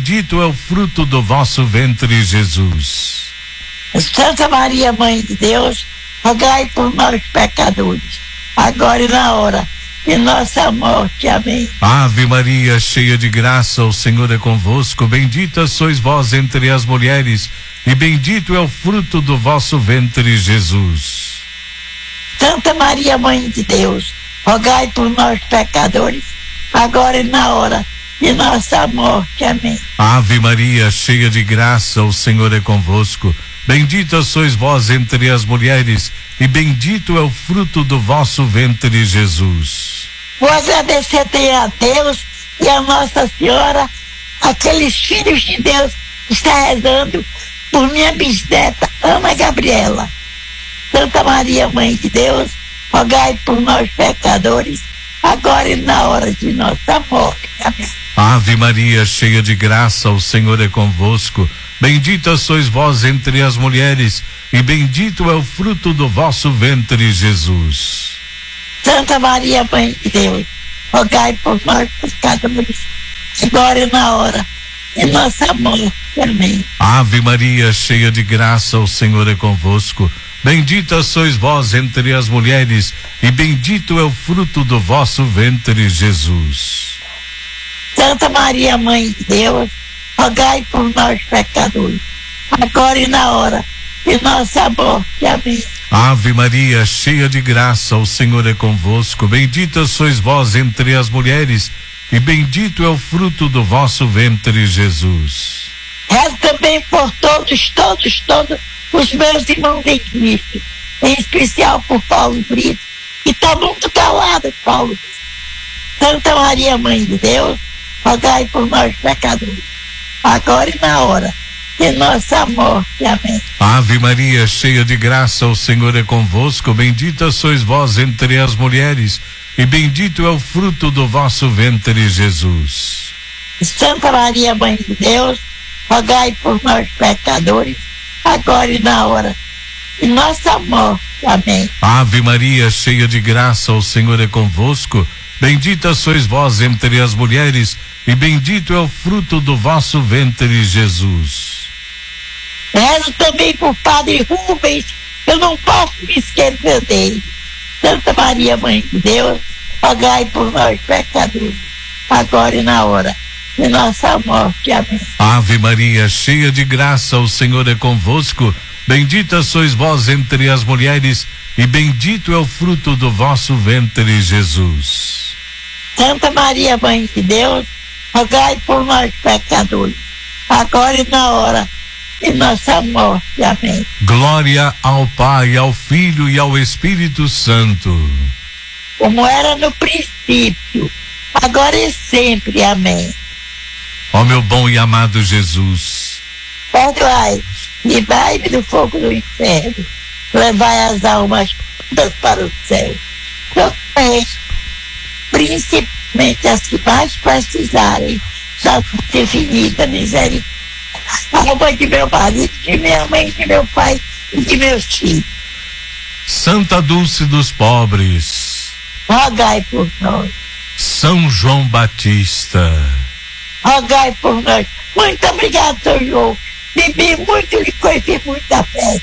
bendito é o fruto do vosso ventre, Jesus. Santa Maria, Mãe de Deus, rogai por nós pecadores, agora e na hora de nossa morte. Amém. Ave Maria, cheia de graça, o Senhor é convosco. Bendita sois vós entre as mulheres, e bendito é o fruto do vosso ventre, Jesus. Santa Maria, Mãe de Deus, rogai por nós pecadores, agora e na hora de nossa morte. Amém. Ave Maria, cheia de graça, o Senhor é convosco. Bendita sois vós entre as mulheres, e bendito é o fruto do vosso ventre, Jesus. Vou agradecer a Deus e a Nossa Senhora, aqueles filhos de Deus que está rezando por minha bisneta, Ana Gabriela. Santa Maria, Mãe de Deus, rogai por nós pecadores, agora e na hora de nossa morte. Amém. Ave Maria, cheia de graça, o Senhor é convosco. Bendita sois vós entre as mulheres, e bendito é o fruto do vosso ventre, Jesus. Santa Maria, Mãe de Deus, rogai por nós pecadores, agora e na hora de nossa morte. Amém. Ave Maria, cheia de graça, o Senhor é convosco. Bendita sois vós entre as mulheres, e bendito é o fruto do vosso ventre, Jesus. Santa Maria, Mãe de Deus, rogai por nós pecadores, agora e na hora de nossa morte. Amém. Ave Maria, cheia de graça, o Senhor é convosco. Bendita sois vós entre as mulheres, e bendito é o fruto do vosso ventre, Jesus. Rezo também por todos os meus irmãos em Cristo, em especial por Paulo Brito, que está muito calado, Paulo. Santa Maria, Mãe de Deus, rogai por nós pecadores, agora e na hora de nossa morte. Amém. Ave Maria, cheia de graça, o Senhor é convosco. Bendita sois vós entre as mulheres, e bendito é o fruto do vosso ventre, Jesus. Santa Maria, Mãe de Deus, rogai por nós pecadores, agora e na hora de nossa morte. Amém. Ave Maria, cheia de graça, o Senhor é convosco. Bendita sois vós entre as mulheres, e bendito é o fruto do vosso ventre, Jesus. Rezo também por Padre Rubens, eu não posso me esquecer dele. Santa Maria, Mãe de Deus, rogai por nós pecadores, agora e na hora de nossa morte. Amém. Ave Maria, cheia de graça, o Senhor é convosco. Bendita sois vós entre as mulheres, e bendito é o fruto do vosso ventre, Jesus. Santa Maria, Mãe de Deus, rogai por nós pecadores, agora e na hora de nossa morte. Amém. Glória ao Pai, ao Filho e ao Espírito Santo, como era no princípio, agora e sempre. Amém. Ó meu bom e amado Jesus, perdoai, livrai-me do fogo do inferno, levai as almas todas para o céu, socorrei principalmente as que mais precisarem da infinita misericórdia. A alma de meu marido, de minha mãe, de meu pai e de meus filhos. Santa Dulce dos Pobres, rogai por nós. São João Batista, rogai por nós. Muito obrigado, São João. Bebi muito licor e fiz muita festa.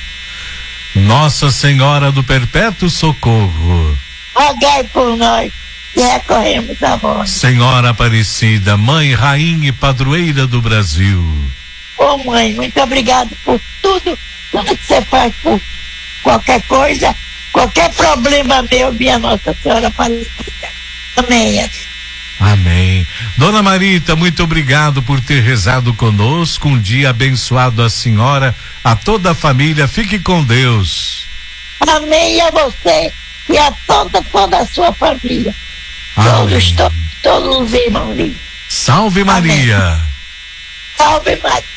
Nossa Senhora do Perpétuo Socorro, rogai por nós e recorremos a vós. Senhora Aparecida, Mãe, Rainha e Padroeira do Brasil. Ô mãe, muito obrigado por tudo que você faz por qualquer coisa, qualquer problema meu, minha Nossa Senhora Aparecida. Amém. Amém. Dona Marita, muito obrigado por ter rezado conosco. Um dia abençoado a senhora, a toda a família. Fique com Deus. Amém a você e a toda a sua família. Todos os irmãos. Salve Maria. Amém. Salve Maria.